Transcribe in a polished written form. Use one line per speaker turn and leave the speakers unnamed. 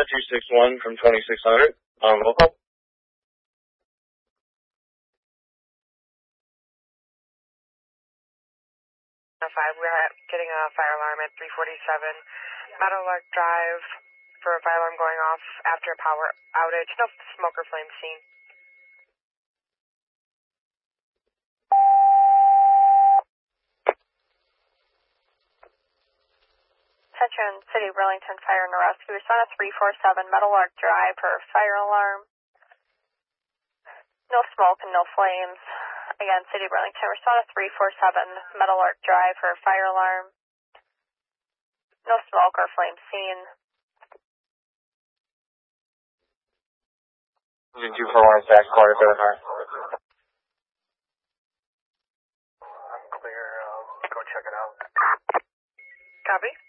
261 from 2600 on local.
5, we're getting a fire alarm at 347 Meadowlark Drive for a fire alarm going off after a power outage. No smoke or flame seen. Attention, City of Burlington Fire and Rescue. Respond at 347 Meadowlark Drive for a fire alarm. No smoke and no flames. Again, City of Burlington, respond at 347 Meadowlark Drive for a fire alarm. No smoke or flame seen.
241 Stack Corner, Bernard.
I'm clear. Go check it out.
Copy.